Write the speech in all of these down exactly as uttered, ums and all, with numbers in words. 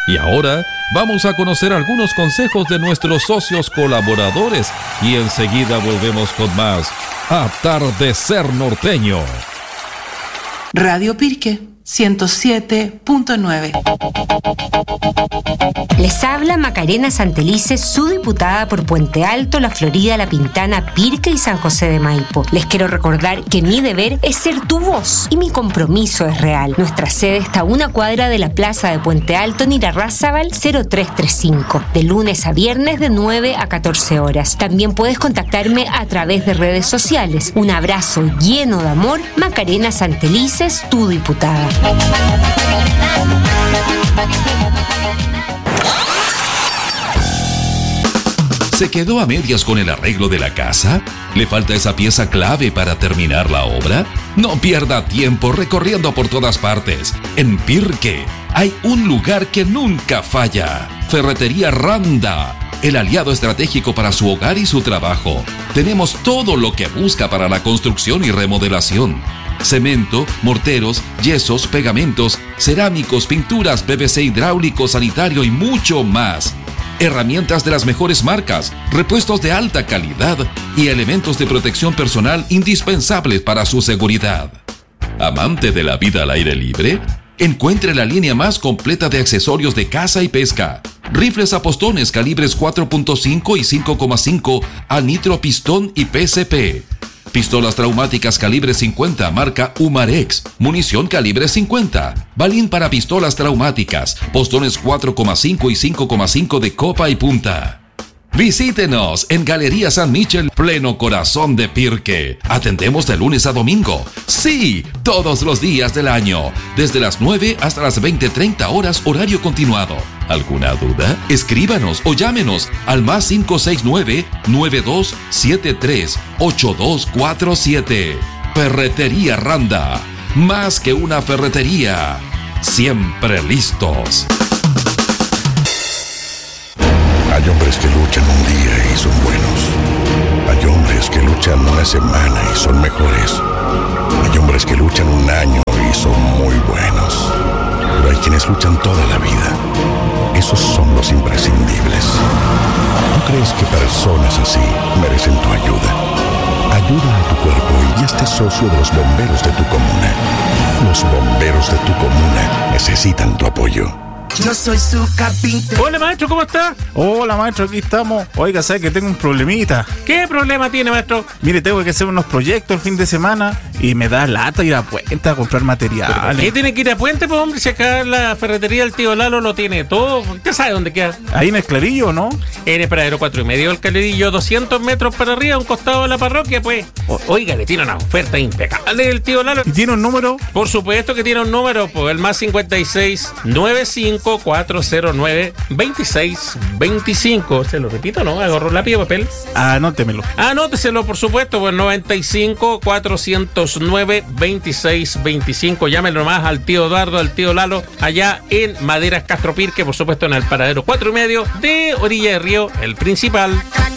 Y ahora vamos a conocer algunos consejos de nuestros socios colaboradores y enseguida volvemos con más Atardecer Norteño. Radio Pirque ciento siete punto nueve. Les habla Macarena Santelices, su diputada por Puente Alto, La Florida, La Pintana, Pirque y San José de Maipo. Les quiero recordar que mi deber es ser tu voz y mi compromiso es real. Nuestra sede está a una cuadra de la plaza de Puente Alto en Irarrázaval cero tres tres cinco, de lunes a viernes de nueve a catorce horas. También puedes contactarme a través de redes sociales. Un abrazo lleno de amor, Macarena Santelices, tu diputada. ¿Se quedó a medias con el arreglo de la casa? ¿Le falta esa pieza clave para terminar la obra? No pierda tiempo recorriendo por todas partes. En Pirque hay un lugar que nunca falla. Ferretería Randa, el aliado estratégico para su hogar y su trabajo. Tenemos todo lo que busca para la construcción y remodelación. Cemento, morteros, yesos, pegamentos, cerámicos, pinturas, P V C hidráulico, sanitario y mucho más. Herramientas de las mejores marcas, repuestos de alta calidad y elementos de protección personal indispensables para su seguridad. ¿Amante de la vida al aire libre? Encuentre la línea más completa de accesorios de caza y pesca. Rifles a postones calibres cuatro punto cinco y cinco coma cinco a nitro pistón y P C P. Pistolas traumáticas calibre cincuenta marca Umarex, munición calibre cincuenta, balín para pistolas traumáticas, postones cuatro coma cinco y cinco coma cinco de copa y punta. Visítenos en Galería San Michel, pleno corazón de Pirque. Atendemos de lunes a domingo. Sí, todos los días del año. Desde las nueve hasta las veinte treinta horas horario continuado. ¿Alguna duda? Escríbanos o llámenos al más cinco seis nueve, nueve dos siete tres, ocho dos cuatro siete. Ferretería Randa. Más que una ferretería. Siempre listos. Hay hombres que luchan un día y son buenos. Hay hombres que luchan una semana y son mejores. Hay hombres que luchan un año y son muy buenos. Pero hay quienes luchan toda la vida. Esos son los imprescindibles. ¿No crees que personas así merecen tu ayuda? Ayuda a tu cuerpo y hazte socio de los bomberos de tu comuna. Los bomberos de tu comuna necesitan tu apoyo. Yo soy su carpintero. Hola, maestro, ¿cómo está? Hola, maestro, aquí estamos. Oiga, ¿sabe que tengo un problemita? ¿Qué problema tiene, maestro? Mire, tengo que hacer unos proyectos el fin de semana y me da lata ir a Puente a comprar material. ¿Qué tiene que ir a Puente, pues, hombre? Si acá la ferretería del tío Lalo lo tiene todo. ¿Usted sabe dónde queda? Ahí en el Clarillo, ¿no? En el paradero cuatro y medio del Clarillo, doscientos metros para arriba, a un costado de la parroquia, pues. O, oiga, le tiene una oferta impecable el tío Lalo. ¿Y tiene un número? Por supuesto que tiene un número, pues, el más cincuenta y seis, noventa y cinco, cuatrocientos nueve, veintiséis, veinticinco. Se lo repito, ¿no? Agarro lápiz y papel. Anótemelo. Anóteselo, por supuesto, pues noventa y cinco, cuatrocientos nueve, veintiséis, veinticinco. Llámenlo nomás al tío Eduardo, al tío Lalo, allá en Maderas Castro Pirque, por supuesto, en el paradero cuatro y medio de Orilla de Río, el principal.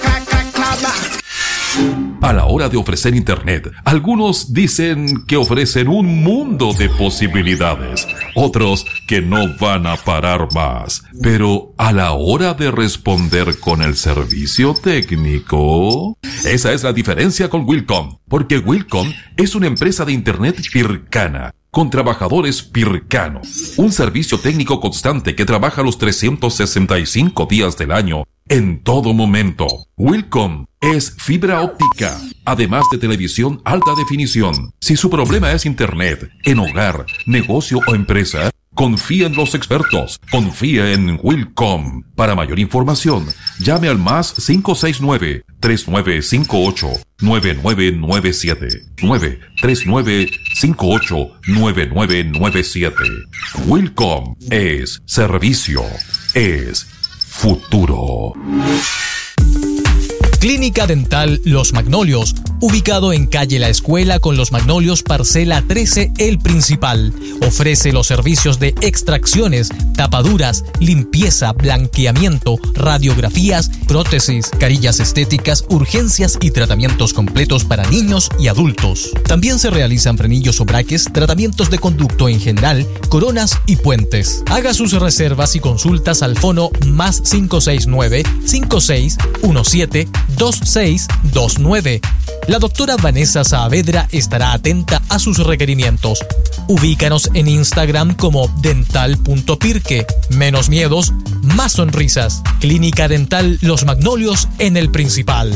A la hora de ofrecer internet, algunos dicen que ofrecen un mundo de posibilidades, otros que no van a parar más. Pero a la hora de responder con el servicio técnico, esa es la diferencia con Wilcom, porque Wilcom es una empresa de internet pircana, con trabajadores pircanos, un servicio técnico constante que trabaja los trescientos sesenta y cinco días del año, en todo momento. Wilcom es fibra óptica, además de televisión alta definición. Si su problema es internet, en hogar, negocio o empresa, confía en los expertos, confía en Wilcom. Para mayor información, llame al más cinco seis nueve, tres nueve cinco ocho, nueve nueve nueve siete, nueve tres nueve cinco ocho, nueve nueve nueve siete. Wilcom es servicio, es futuro. Clínica Dental Los Magnolios ubicado en calle La Escuela con Los Magnolios, parcela trece, El Principal. Ofrece los servicios de extracciones, tapaduras, limpieza, blanqueamiento, radiografías, prótesis, carillas estéticas, urgencias y tratamientos completos para niños y adultos. También se realizan frenillos o braques, tratamientos de conducto en general, coronas y puentes. Haga sus reservas y consultas al fono más cinco seis nueve, cinco seis uno siete, dos seis dos nueve. La doctora Vanessa Saavedra estará atenta a sus requerimientos. Ubícanos en Instagram como dental punto pirque. Menos miedos, más sonrisas. Clínica Dental Los Magnolios en El Principal.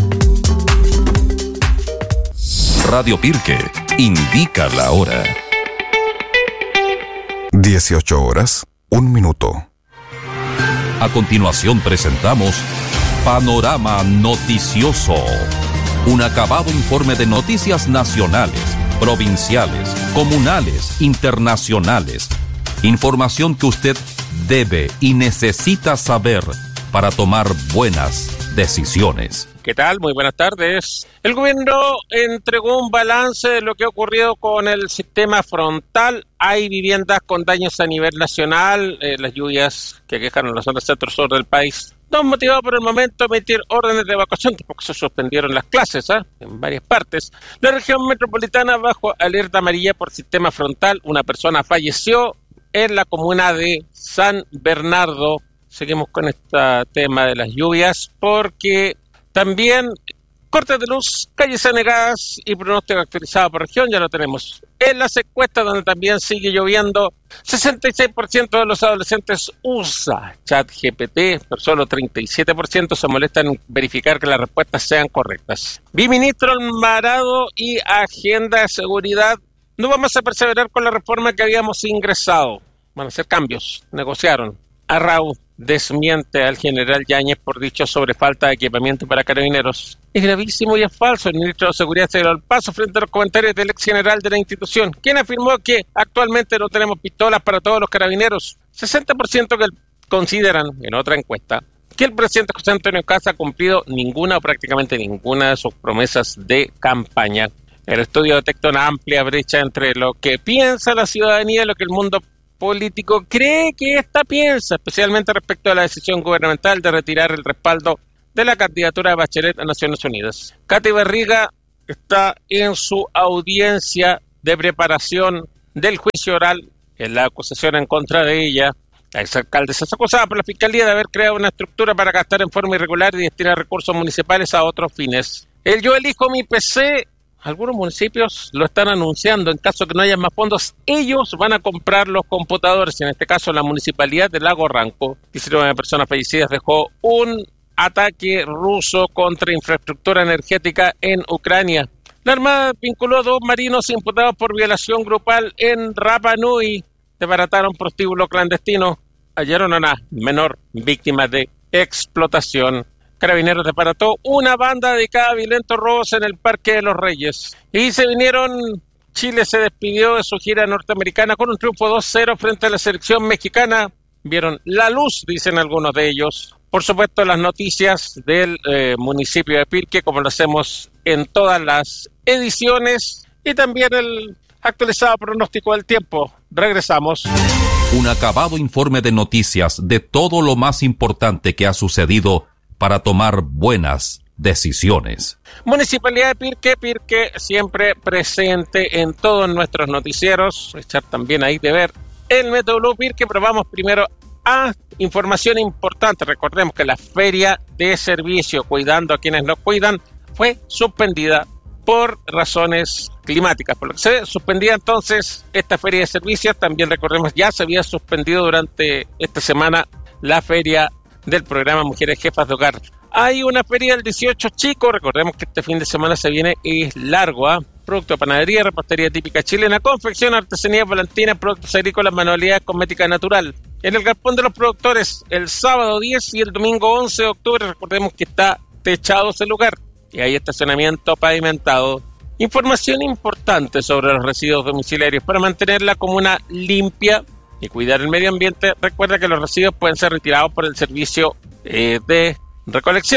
Radio Pirque indica la hora. dieciocho horas, un minuto. A continuación presentamos Panorama Noticioso. Un acabado informe de noticias nacionales, provinciales, comunales, internacionales. Información que usted debe y necesita saber para tomar buenas decisiones. ¿Qué tal? Muy buenas tardes. El gobierno entregó un balance de lo que ha ocurrido con el sistema frontal. Hay viviendas con daños a nivel nacional, eh, las lluvias que quejan en la zona centro-sur del país no han motivado por el momento a emitir órdenes de evacuación, porque se suspendieron las clases ¿eh? en varias partes. La región metropolitana bajo alerta amarilla por sistema frontal. Una persona falleció en la comuna de San Bernardo. Seguimos con este tema de las lluvias porque también cortes de luz, calles anegadas y pronóstico actualizado por región, ya lo tenemos. En las encuestas donde también sigue lloviendo, sesenta y seis por ciento de los adolescentes usa ChatGPT, pero solo treinta y siete por ciento se molestan en verificar que las respuestas sean correctas. Biministro Alvarado y Agenda de Seguridad, no vamos a perseverar con la reforma que habíamos ingresado. Van a hacer cambios, negociaron. Arrau desmiente al general Yáñez por dicho sobre falta de equipamiento para carabineros. Es gravísimo y es falso. El ministro de Seguridad se dio al paso frente a los comentarios del ex general de la institución, quien afirmó que actualmente no tenemos pistolas para todos los carabineros. sesenta por ciento que consideran, en otra encuesta, que el presidente José Antonio Kast ha cumplido ninguna o prácticamente ninguna de sus promesas de campaña. El estudio detecta una amplia brecha entre lo que piensa la ciudadanía y lo que el mundo político cree que ésta piensa, especialmente respecto a la decisión gubernamental de retirar el respaldo de la candidatura de Bachelet a Naciones Unidas. Katy Barriga está en su audiencia de preparación del juicio oral en la acusación en contra de ella. La exalcaldesa es acusada por la Fiscalía de haber creado una estructura para gastar en forma irregular y destinar recursos municipales a otros fines. El Yo Elijo Mi P C, algunos municipios lo están anunciando. En caso que no haya más fondos, ellos van a comprar los computadores. En este caso, la municipalidad de Lago Ranco. diecinueve personas fallecidas dejó un ataque ruso contra infraestructura energética en Ucrania. La Armada vinculó a dos marinos imputados por violación grupal en Rapa Nui. Desbarataron prostíbulo clandestino. Hallaron a una menor víctima de explotación. Carabineros desbarató una banda dedicada a violentos robos en el Parque de los Reyes. Y se vinieron, Chile se despidió de su gira norteamericana con un triunfo dos cero frente a la selección mexicana. Vieron la luz, dicen algunos de ellos. Por supuesto, las noticias del eh, municipio de Pirque, como lo hacemos en todas las ediciones. Y también el actualizado pronóstico del tiempo. Regresamos. Un acabado informe de noticias de todo lo más importante que ha sucedido para tomar buenas decisiones. Municipalidad de Pirque, Pirque siempre presente en todos nuestros noticieros. Echar también ahí de ver el Método Blue Pirque, pero vamos primero a información importante. Recordemos que la feria de servicio Cuidando a quienes nos cuidan fue suspendida por razones climáticas, por lo que se suspendía entonces esta feria de servicios. También recordemos, ya se había suspendido durante esta semana la feria del programa Mujeres Jefas de Hogar. Hay una feria del dieciocho chico, recordemos que este fin de semana se viene, es largo, ¿ah? ¿eh? Producto de panadería, repostería típica chilena, confección, artesanía, volantina, productos agrícolas, manualidades, cosmética natural. En el Galpón de los Productores, el sábado diez y el domingo once de octubre, recordemos que está techado ese lugar y hay estacionamiento pavimentado. Información importante sobre los residuos domiciliarios para mantener la comuna limpia y cuidar el medio ambiente. Recuerda que los residuos pueden ser retirados por el servicio eh, de recolección.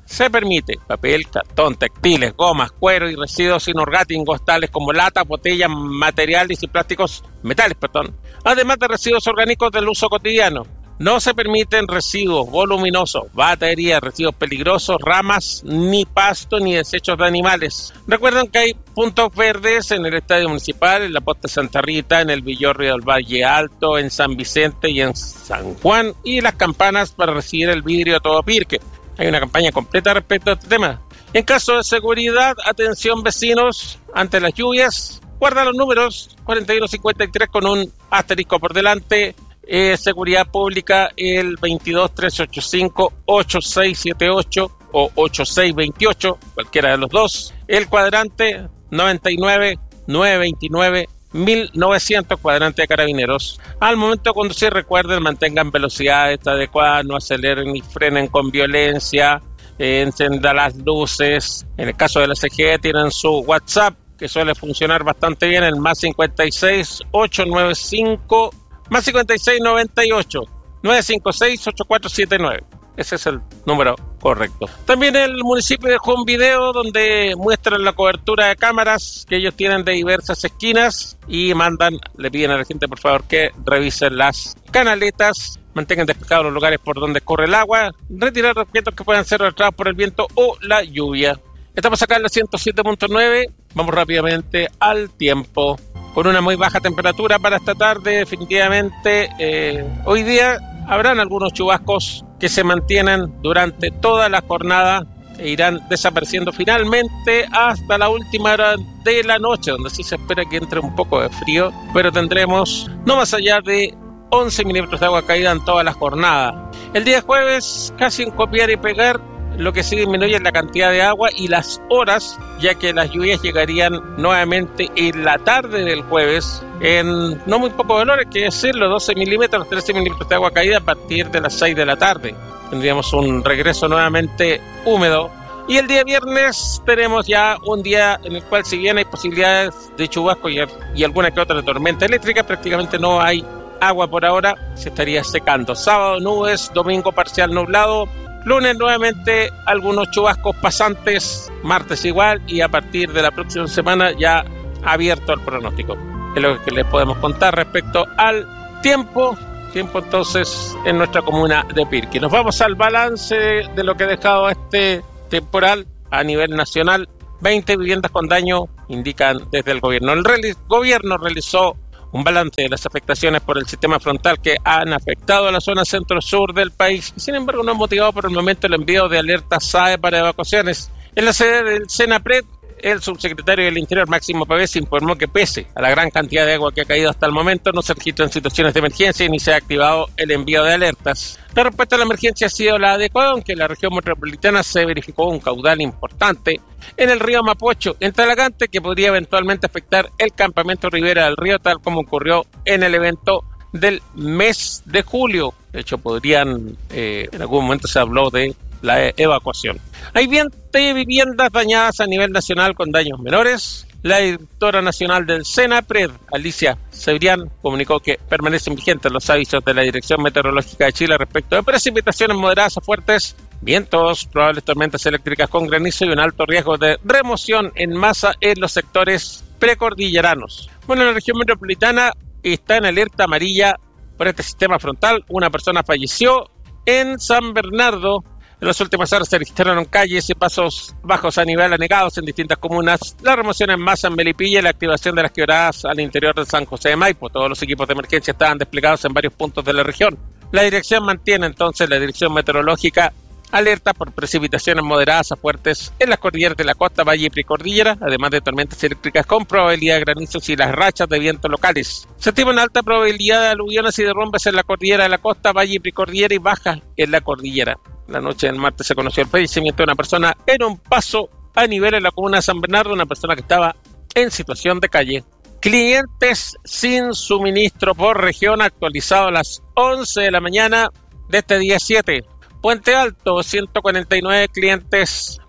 Se permite papel, cartón, textiles, gomas, cuero y residuos inorgánicos tales como latas, botellas, materiales y plásticos, metales, perdón, además de residuos orgánicos del uso cotidiano. No se permiten residuos voluminosos, baterías, residuos peligrosos, ramas, ni pasto, ni desechos de animales. Recuerden que hay puntos verdes en el Estadio Municipal, en la Posta Santa Rita, en el Villorrio del Valle Alto, en San Vicente y en San Juan, y las campanas para recibir el vidrio a todo Pirque. Hay una campaña completa respecto a este tema. En caso de seguridad, atención vecinos, ante las lluvias, guarda los números cuarenta y uno cincuenta y tres con un asterisco por delante. Eh, seguridad pública el veintidós trescientos ochenta y cinco ochenta y seis setenta y ocho o ochenta y seis veintiocho, cualquiera de los dos. El cuadrante noventa y nueve novecientos veintinueve mil novecientos, cuadrante de Carabineros. Al momento de conducir, recuerden, mantengan velocidades adecuadas, no aceleren ni frenen con violencia, eh, encendan las luces. En el caso de la C G E tienen su WhatsApp, que suele funcionar bastante bien, el más cincuenta y seis ochocientos noventa y cinco, más cincuenta y seis noventa y ocho novecientos cincuenta y seis ochenta y cuatro setenta y nueve. Ese es el número correcto. También el municipio dejó un video donde muestran la cobertura de cámaras que ellos tienen de diversas esquinas y mandan, le piden a la gente por favor que revisen las canaletas, mantengan despejados los lugares por donde corre el agua, retirar objetos que puedan ser arrastrados por el viento o la lluvia. Estamos acá en la ciento siete punto nueve, vamos rápidamente al tiempo. Con una muy baja temperatura para esta tarde, definitivamente eh, hoy día habrán algunos chubascos que se mantienen durante toda la jornada e irán desapareciendo finalmente hasta la última hora de la noche, donde sí se espera que entre un poco de frío, pero tendremos no más allá de once milímetros de agua caída en toda la jornada. El día jueves, casi en copiar y pegar, lo que sí disminuye es la cantidad de agua y las horas, ya que las lluvias llegarían nuevamente en la tarde del jueves en no muy pocos valores, que decirlo, doce milímetros, trece milímetros de agua caída a partir de las seis de la tarde. Tendríamos un regreso nuevamente húmedo. Y el día viernes tenemos ya un día en el cual, si bien hay posibilidades de chubasco y, y alguna que otra tormenta eléctrica, prácticamente no hay agua por ahora, se estaría secando. Sábado nubes, domingo parcial nublado, lunes nuevamente algunos chubascos pasantes, martes igual, y a partir de la próxima semana ya abierto el pronóstico. Es lo que les podemos contar respecto al tiempo. Tiempo entonces en nuestra comuna de Pirque. Nos vamos al balance de lo que ha dejado este temporal a nivel nacional. veinte viviendas con daño, indican desde el gobierno. El reali- gobierno realizó un balance de las afectaciones por el sistema frontal que han afectado a la zona centro-sur del país. Sin embargo, no ha motivado por el momento el envío de alertas S A E para evacuaciones. En la sede del SENAPRED, el subsecretario del Interior, Máximo Pavés, informó que pese a la gran cantidad de agua que ha caído hasta el momento, no se registran situaciones de emergencia y ni se ha activado el envío de alertas. La respuesta a la emergencia ha sido la adecuada, aunque en la región metropolitana se verificó un caudal importante en el río Mapocho, en Talagante, que podría eventualmente afectar el campamento Ribera del Río, tal como ocurrió en el evento del mes de julio. De hecho, podrían, eh, en algún momento se habló de la evacuación. Hay veinte viviendas dañadas a nivel nacional con daños menores. La directora nacional del SENAPRED, Alicia Cebrián, comunicó que permanecen vigentes los avisos de la Dirección Meteorológica de Chile respecto de precipitaciones moderadas a fuertes, vientos, probables tormentas eléctricas con granizo y un alto riesgo de remoción en masa en los sectores precordilleranos. Bueno, la región metropolitana está en alerta amarilla por este sistema frontal. Una persona falleció en San Bernardo. En las últimas horas se registraron calles y pasos bajos a nivel anegados en distintas comunas, la remoción en masa en Melipilla y la activación de las quebradas al interior de San José de Maipo. Todos los equipos de emergencia estaban desplegados en varios puntos de la región. La dirección mantiene entonces, la dirección meteorológica, alerta por precipitaciones moderadas a fuertes en las cordilleras de la costa, valle y precordillera, además de tormentas eléctricas con probabilidad de granizos y las rachas de viento locales. Se estima una alta probabilidad de aluviones y derrumbes en la cordillera de la costa, valle y precordillera y baja en la cordillera. La noche del martes se conoció el fallecimiento de una persona en un paso a nivel en la comuna de San Bernardo, una persona que estaba en situación de calle. Clientes sin suministro por región, actualizado a las once de la mañana de este día siete. Puente Alto, ciento cuarenta y nueve clientes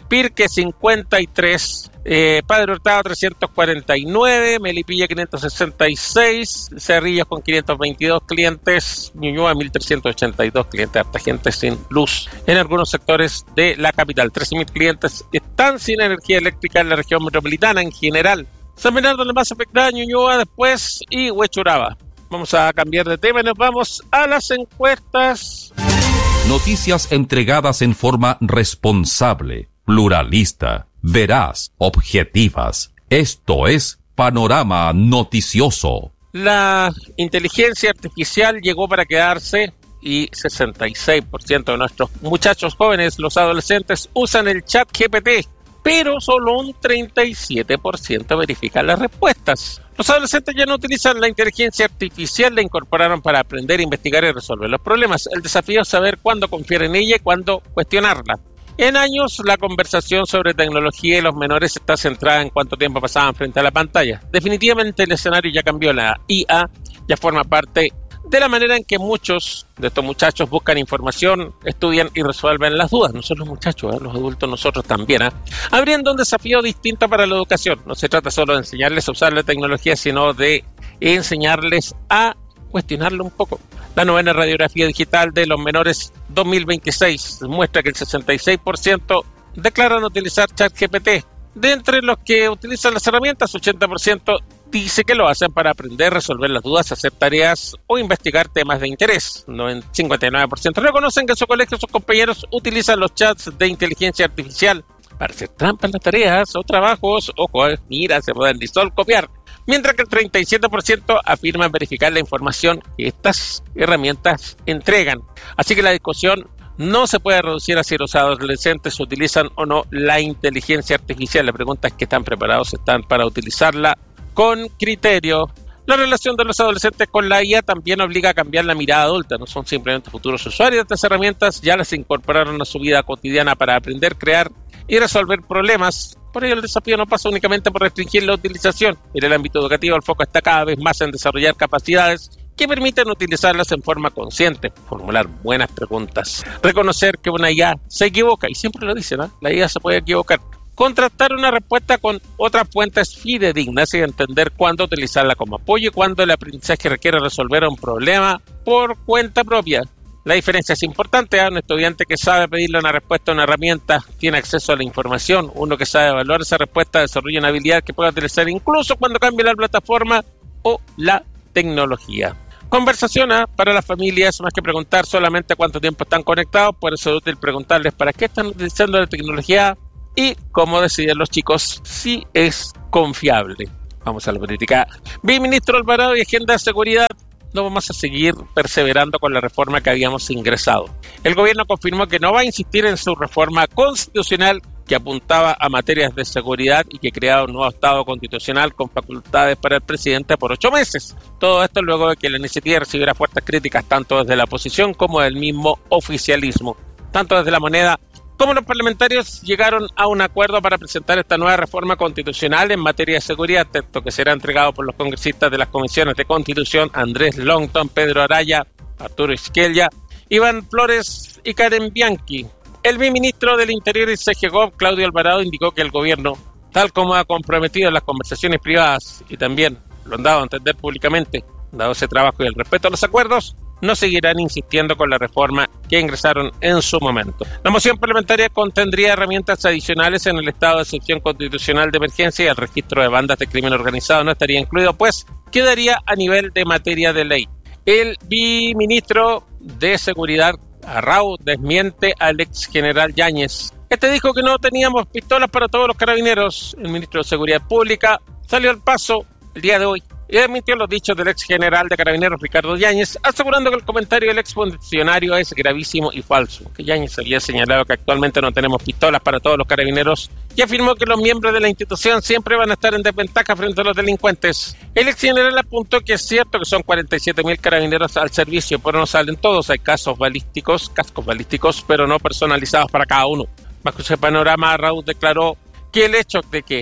Pirque cincuenta y tres, eh, Padre Hurtado trescientos cuarenta y nueve, Melipilla quinientos sesenta y seis, Cerrillos con quinientos veintidós clientes, Ñuñoa mil trescientos ochenta y dos clientes, harta gente sin luz en algunos sectores de la capital. trece mil clientes están sin energía eléctrica en la región metropolitana en general. San Bernardo la más afectada, Ñuñoa después y Huechuraba. Vamos a cambiar de tema y nos vamos a las encuestas. Noticias entregadas en forma responsable, pluralista, veraz, objetivas. Esto es Panorama Noticioso. La inteligencia artificial llegó para quedarse y sesenta y seis por ciento de nuestros muchachos jóvenes, los adolescentes, usan el chat G P T, pero solo un treinta y siete por ciento verifican las respuestas. Los adolescentes ya no utilizan la inteligencia artificial, la incorporaron para aprender, investigar y resolver los problemas. El desafío es saber cuándo confiar en ella y cuándo cuestionarla. En años, la conversación sobre tecnología y los menores está centrada en cuánto tiempo pasaban frente a la pantalla. Definitivamente el escenario ya cambió. La I A ya forma parte de la manera en que muchos de estos muchachos buscan información, estudian y resuelven las dudas. No solo los muchachos, ¿eh? Los adultos, nosotros también, ¿eh? abriendo un desafío distinto para la educación. No se trata solo de enseñarles a usar la tecnología, sino de enseñarles a cuestionarlo un poco. La novena radiografía digital de los menores dos mil veintiséis muestra que el sesenta y seis por ciento declaran utilizar ChatGPT. De entre los que utilizan las herramientas, ochenta por ciento dice que lo hacen para aprender, resolver las dudas, hacer tareas o investigar temas de interés. cincuenta y nueve por ciento reconocen que en su colegio sus compañeros utilizan los chats de inteligencia artificial para hacer trampas en las tareas o trabajos. Ojo, mira, se modernizó el copiar. Mientras que el treinta y siete por ciento afirman verificar la información que estas herramientas entregan. Así que la discusión no se puede reducir a si los adolescentes utilizan o no la inteligencia artificial. La pregunta es qué tan preparados están para utilizarla con criterio. La relación de los adolescentes con la I A también obliga a cambiar la mirada adulta. No son simplemente futuros usuarios de estas herramientas, ya las incorporaron a su vida cotidiana para aprender, crear y resolver problemas. Por ello, el desafío no pasa únicamente por restringir la utilización. En el ámbito educativo, el foco está cada vez más en desarrollar capacidades que permiten utilizarlas en forma consciente, formular buenas preguntas, reconocer que una I A se equivoca, y siempre lo dicen, ¿no? La I A se puede equivocar, contrastar una respuesta con otras fuentes fidedignas y entender cuándo utilizarla como apoyo y cuándo el aprendizaje requiere resolver un problema por cuenta propia. La diferencia es importante, ¿eh? Un estudiante que sabe pedirle una respuesta a una herramienta tiene acceso a la información. Uno que sabe evaluar esa respuesta desarrolla una habilidad que puede utilizar incluso cuando cambie la plataforma o la tecnología. Conversación ¿eh? para las familias, más que preguntar solamente cuánto tiempo están conectados, puede ser útil preguntarles para qué están utilizando la tecnología y cómo deciden los chicos si es confiable. Vamos a la política. Viceministro Alvarado y Agenda de Seguridad. No vamos a seguir perseverando con la reforma que habíamos ingresado. El gobierno confirmó que no va a insistir en su reforma constitucional que apuntaba a materias de seguridad y que creaba un nuevo Estado constitucional con facultades para el presidente por ocho meses. Todo esto luego de que la iniciativa recibiera fuertes críticas tanto desde la oposición como del mismo oficialismo. Tanto desde La Moneda como los parlamentarios llegaron a un acuerdo para presentar esta nueva reforma constitucional en materia de seguridad, texto que será entregado por los congresistas de las comisiones de Constitución, Andrés Longton, Pedro Araya, Arturo Izquierda, Iván Flores y Karen Bianchi. El viceministro del Interior y C G G O V, Claudio Alvarado, indicó que el gobierno, tal como ha comprometido en las conversaciones privadas y también lo han dado a entender públicamente, dado ese trabajo y el respeto a los acuerdos, no seguirán insistiendo con la reforma que ingresaron en su momento. La moción parlamentaria contendría herramientas adicionales en el estado de excepción constitucional de emergencia y el registro de bandas de crimen organizado no estaría incluido, pues quedaría a nivel de materia de ley. El viceministro de Seguridad, Arrau, desmiente al ex general Yáñez. Este dijo que no teníamos pistolas para todos los carabineros. El ministro de Seguridad Pública salió al paso el día de hoy y admitió los dichos del ex general de Carabineros Ricardo Yáñez, asegurando que el comentario del ex funcionario es gravísimo y falso, que Yáñez había señalado que actualmente no tenemos pistolas para todos los carabineros y afirmó que los miembros de la institución siempre van a estar en desventaja frente a los delincuentes. El ex general apuntó que es cierto que son cuarenta y siete mil carabineros al servicio, pero no salen todos, hay casos balísticos, cascos balísticos, pero no personalizados para cada uno. Bajo ese panorama, Raúl declaró que el hecho de que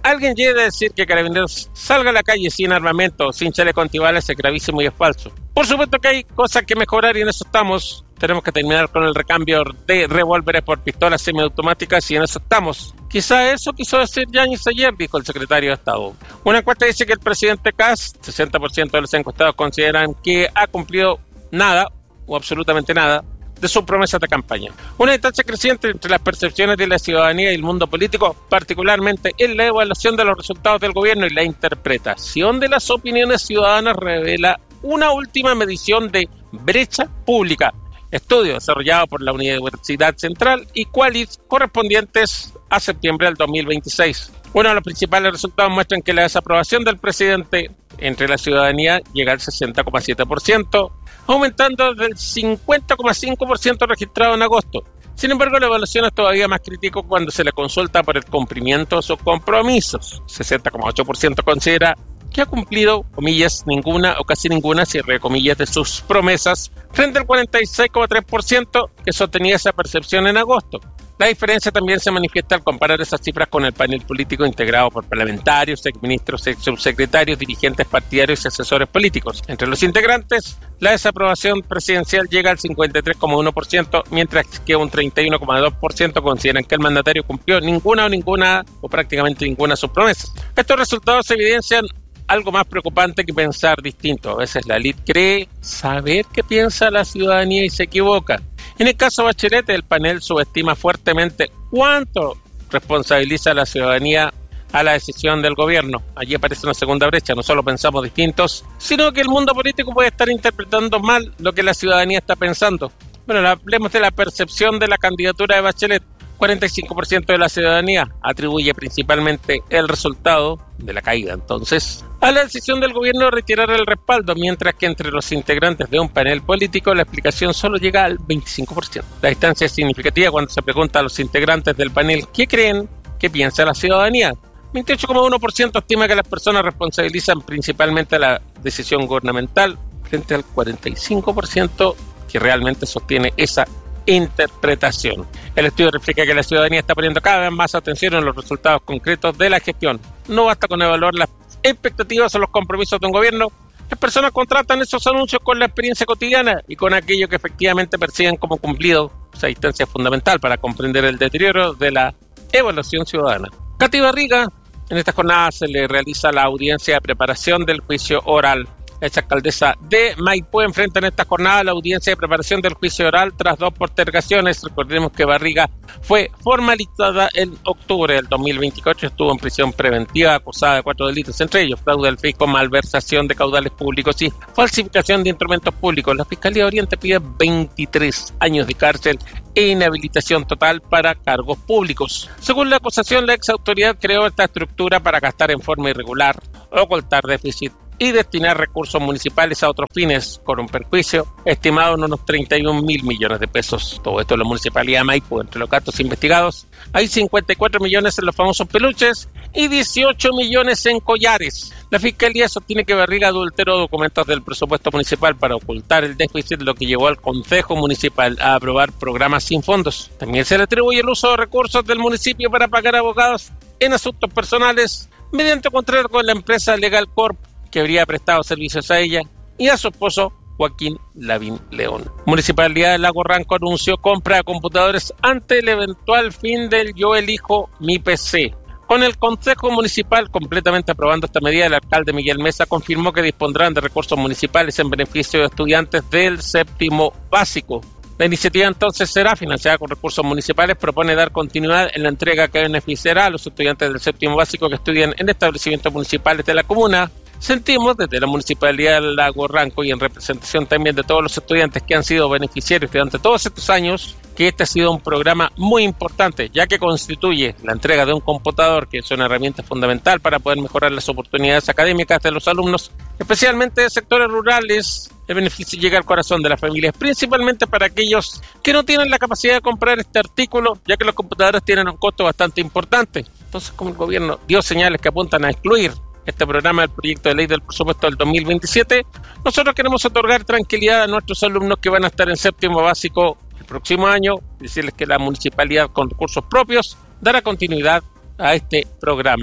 alguien llegue a decir que Carabineros salga a la calle sin armamento, sin chaleco antibalas, es gravísimo y es falso. Por supuesto que hay cosas que mejorar y en eso estamos. Tenemos que terminar con el recambio de revólveres por pistolas semiautomáticas y en eso estamos. Quizá eso quiso decir Yáñez ayer, dijo el secretario de Estado. Una encuesta dice que el presidente Kast, sesenta por ciento de los encuestados consideran que ha cumplido nada o absolutamente nada de sus promesas de campaña. Una distancia creciente entre las percepciones de la ciudadanía y el mundo político, particularmente en la evaluación de los resultados del gobierno y la interpretación de las opiniones ciudadanas, revela una última medición de brecha pública, estudio desarrollado por la Universidad Central y Qualys, correspondientes a septiembre del dos mil veintiséis. Uno de los principales resultados muestran que la desaprobación del presidente entre la ciudadanía llega al sesenta coma siete por ciento, aumentando del cincuenta coma cinco por ciento registrado en agosto. Sin embargo, la evaluación es todavía más crítica cuando se le consulta por el cumplimiento de sus compromisos. sesenta coma ocho por ciento considera que ha cumplido, comillas, ninguna o casi ninguna, cierre comillas, de sus promesas, frente al cuarenta y seis coma tres por ciento que sostenía esa percepción en agosto. La diferencia también se manifiesta al comparar esas cifras con el panel político integrado por parlamentarios, exministros, subsecretarios, dirigentes partidarios y asesores políticos. Entre los integrantes, la desaprobación presidencial llega al cincuenta y tres coma uno por ciento, mientras que un treinta y uno coma dos por ciento consideran que el mandatario cumplió ninguna o ninguna o prácticamente ninguna de sus promesas. Estos resultados evidencian algo más preocupante que pensar distinto. A veces la élite cree saber qué piensa la ciudadanía y se equivoca. En el caso Bachelet, el panel subestima fuertemente cuánto responsabiliza a la ciudadanía a la decisión del gobierno. Allí aparece una segunda brecha, no solo pensamos distintos, sino que el mundo político puede estar interpretando mal lo que la ciudadanía está pensando. Bueno, hablemos de la percepción de la candidatura de Bachelet. cuarenta y cinco por ciento de la ciudadanía atribuye principalmente el resultado de la caída, entonces, a la decisión del gobierno de retirar el respaldo, mientras que entre los integrantes de un panel político la explicación solo llega al veinticinco por ciento. La distancia es significativa cuando se pregunta a los integrantes del panel qué creen que piensa la ciudadanía. veintiocho coma uno por ciento estima que las personas responsabilizan principalmente a la decisión gubernamental, frente al cuarenta y cinco por ciento que realmente sostiene esa interpretación. El estudio refleja que la ciudadanía está poniendo cada vez más atención en los resultados concretos de la gestión. No basta con evaluar las expectativas o los compromisos de un gobierno. Las personas contratan esos anuncios con la experiencia cotidiana y con aquello que efectivamente perciben como cumplido. Esa distancia es fundamental para comprender el deterioro de la evaluación ciudadana. Katy Barriga, en esta jornada se le realiza la audiencia de preparación del juicio oral. La exalcaldesa de Maipú enfrenta en esta jornada la audiencia de preparación del juicio oral tras dos postergaciones. Recordemos que Barriga fue formalizada en octubre del dos mil veinticuatro, estuvo en prisión preventiva acusada de cuatro delitos, entre ellos fraude al fisco, malversación de caudales públicos y falsificación de instrumentos públicos. La Fiscalía de Oriente pide veintitrés años de cárcel e inhabilitación total para cargos públicos. Según la acusación, la ex autoridad creó esta estructura para gastar en forma irregular, ocultar déficit y destinar recursos municipales a otros fines, con un perjuicio estimado en unos treinta y un mil millones de pesos. Todo esto en la Municipalidad de Maipú. Entre los gastos investigados hay cincuenta y cuatro millones en los famosos peluches y dieciocho millones en collares. La Fiscalía sostiene que Barriga adulteró documentos del presupuesto municipal para ocultar el déficit, lo que llevó al Consejo Municipal a aprobar programas sin fondos. También se le atribuye el uso de recursos del municipio para pagar abogados en asuntos personales mediante contrato con la empresa Legal Corp, que habría prestado servicios a ella y a su esposo Joaquín Lavín León. Municipalidad de Lago Ranco anunció compra de computadores ante el eventual fin del Yo Elijo Mi P C. Con el Consejo Municipal completamente aprobando esta medida, el alcalde Miguel Mesa confirmó que dispondrán de recursos municipales en beneficio de estudiantes del séptimo básico. La iniciativa entonces será financiada con recursos municipales, propone dar continuidad en la entrega que beneficiará a los estudiantes del séptimo básico que estudian en establecimientos municipales de la comuna. Sentimos desde la Municipalidad de Lago Ranco y en representación también de todos los estudiantes que han sido beneficiarios durante todos estos años que este ha sido un programa muy importante, ya que constituye la entrega de un computador, que es una herramienta fundamental para poder mejorar las oportunidades académicas de los alumnos, especialmente de sectores rurales. El beneficio llega al corazón de las familias, principalmente para aquellos que no tienen la capacidad de comprar este artículo, ya que los computadores tienen un costo bastante importante. Entonces, como el gobierno dio señales que apuntan a excluir este programa del proyecto de ley del presupuesto del dos mil veintisiete, nosotros queremos otorgar tranquilidad a nuestros alumnos que van a estar en séptimo básico el próximo año, decirles que la municipalidad con recursos propios dará continuidad a este programa.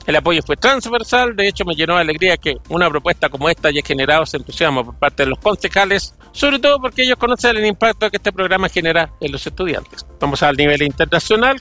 El apoyo fue transversal, de hecho me llenó de alegría que una propuesta como esta haya generado ese entusiasmo por parte de los concejales, sobre todo porque ellos conocen el impacto que este programa genera en los estudiantes. Vamos al nivel internacional.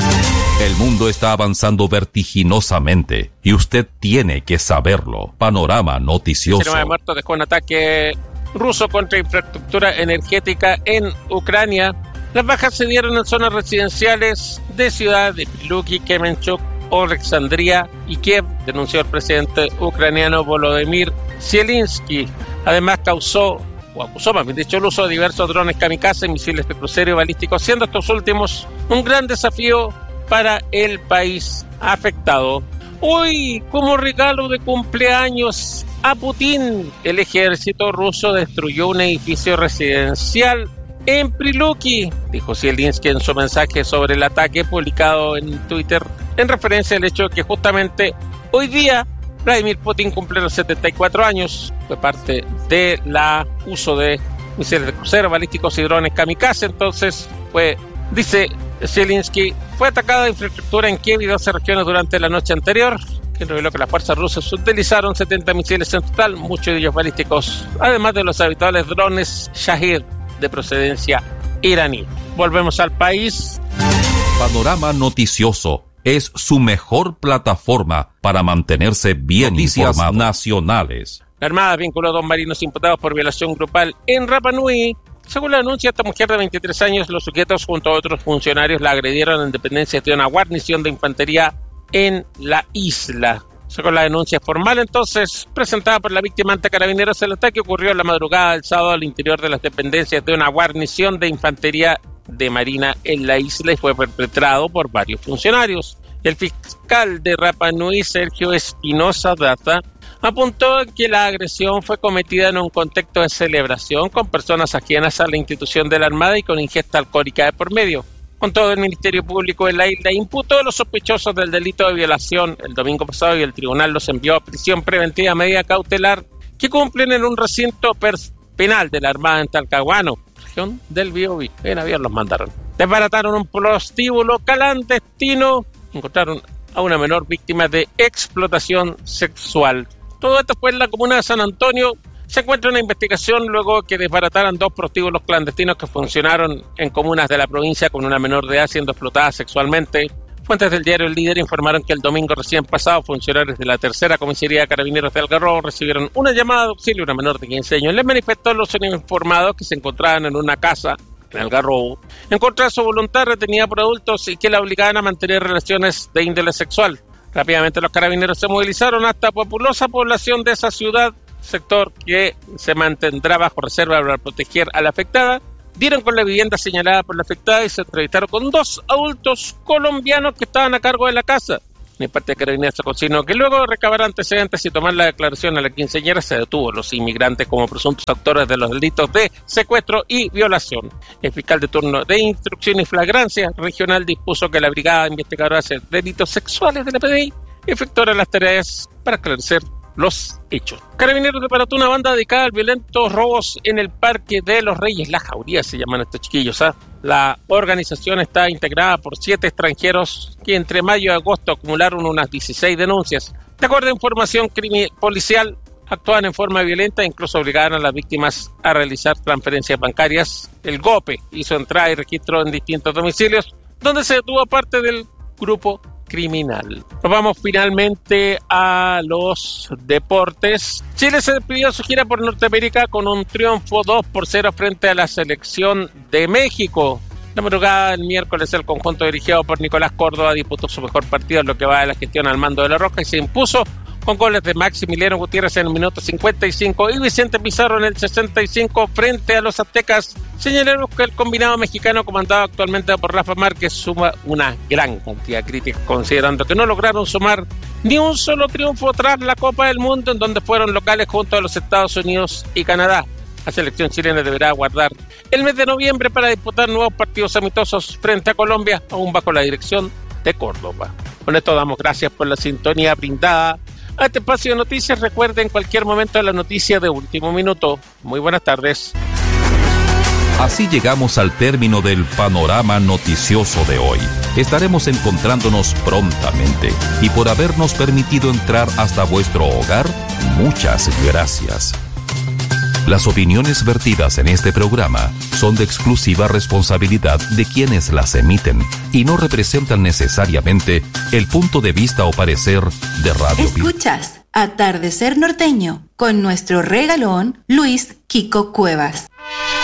El mundo está avanzando vertiginosamente y usted tiene que saberlo. Panorama noticioso. El de muertos dejó un ataque ruso contra infraestructura energética en Ucrania. Las bajas se dieron en zonas residenciales de ciudades de Piluki, Kremenchuk, Alexandria y Kiev, denunció el presidente ucraniano Volodymyr Zelensky. Además causó, o acusó más bien dicho, el uso de diversos drones kamikaze, misiles de crucero y balísticos, siendo estos últimos un gran desafío para el país afectado. Hoy, como regalo de cumpleaños a Putin, el ejército ruso destruyó un edificio residencial en Priluki, dijo Zelensky en su mensaje sobre el ataque publicado en Twitter, en referencia al hecho de que justamente hoy día Vladimir Putin cumple los setenta y cuatro años. Fue parte de la uso de misiles de crucero, balísticos y drones kamikaze. Entonces, fue, dice Zelensky, fue atacada la infraestructura en Kiev y doce regiones durante la noche anterior, que reveló que las fuerzas rusas utilizaron setenta misiles en total, muchos de ellos balísticos, además de los habituales drones Shahid de procedencia iraní. Volvemos al país. Panorama noticioso es su mejor plataforma para mantenerse bien Noticias informado. Nacionales. La Armada vinculó a dos marinos imputados por violación grupal en Rapa Nui. Según la denuncia, esta mujer de veintitrés años, los sujetos junto a otros funcionarios la agredieron en dependencia de una guarnición de infantería en la isla. Según la denuncia formal, entonces, presentada por la víctima ante Carabineros, el ataque ocurrió en la madrugada del sábado al interior de las dependencias de una guarnición de infantería de Marina en la isla y fue perpetrado por varios funcionarios. El fiscal de Rapa Nui, Sergio Espinosa Data, apuntó que la agresión fue cometida en un contexto de celebración con personas ajenas a la institución de la Armada y con ingesta alcohólica de por medio. Con todo, el Ministerio Público de la isla imputó a los sospechosos del delito de violación el domingo pasado y el tribunal los envió a prisión preventiva a medida cautelar que cumplen en un recinto penal de la Armada en Talcahuano, región del Biobío. En avión los mandaron. Desbarataron un prostíbulo clandestino, encontraron a una menor víctima de explotación sexual. Todo esto fue en la comuna de San Antonio. Se encuentra una investigación luego que desbarataran dos prostíbulos clandestinos que funcionaron en comunas de la provincia con una menor de edad siendo explotada sexualmente. Fuentes del diario El Líder informaron que el domingo recién pasado funcionarios de la tercera comisaría de Carabineros de Algarrobo recibieron una llamada de auxilio a una menor de quince años. Les manifestó a los informados que se encontraban en una casa en Algarrobo en contra de su voluntad retenida por adultos y que la obligaban a mantener relaciones de índole sexual. Rápidamente los carabineros se movilizaron hasta populosa población de esa ciudad, sector que se mantendrá bajo reserva para proteger a la afectada. Dieron con la vivienda señalada por la afectada y se entrevistaron con dos adultos colombianos que estaban a cargo de la casa. En parte de Carabineros se consignó que luego de recabar antecedentes y tomar la declaración a la quinceañera se detuvo a los inmigrantes como presuntos autores de los delitos de secuestro y violación. El fiscal de turno de instrucción y flagrancia regional dispuso que la brigada investigadora de delitos sexuales de la P D I efectuara las tareas para esclarecer los hechos. Carabineros preparó una banda dedicada a violentos robos en el Parque de los Reyes. La Jauría se llaman estos chiquillos, ¿eh? La organización está integrada por siete extranjeros que entre mayo y agosto acumularon unas dieciséis denuncias. De acuerdo a información crimi- policial, actuaban en forma violenta e incluso obligaban a las víctimas a realizar transferencias bancarias. El GOPE hizo entrada y registro en distintos domicilios, donde se detuvo a parte del grupo criminal. Nos vamos finalmente a los deportes. Chile se despidió su gira por Norteamérica con un triunfo dos por cero frente a la selección de México. La madrugada del miércoles el conjunto dirigido por Nicolás Córdoba disputó su mejor partido en lo que va de la gestión al mando de la Roja y se impuso con goles de Maximiliano Gutiérrez en el minuto cincuenta y cinco y Vicente Pizarro en el sesenta y cinco frente a los aztecas. Señalamos que el combinado mexicano comandado actualmente por Rafa Márquez suma una gran cantidad de críticas considerando que no lograron sumar ni un solo triunfo tras la Copa del Mundo en donde fueron locales junto a los Estados Unidos y Canadá. La selección chilena deberá aguardar el mes de noviembre para disputar nuevos partidos amistosos frente a Colombia, aún bajo la dirección de Córdoba. Con esto damos gracias por la sintonía brindada a este espacio de noticias. Recuerden en cualquier momento la noticia de último minuto. Muy buenas tardes. Así llegamos al término del panorama noticioso de hoy. Estaremos encontrándonos prontamente y por habernos permitido entrar hasta vuestro hogar, muchas gracias. Las opiniones vertidas en este programa son de exclusiva responsabilidad de quienes las emiten y no representan necesariamente el punto de vista o parecer de Radio Pirque. Escuchas Atardecer Norteño con nuestro regalón Luis Kiko Cuevas.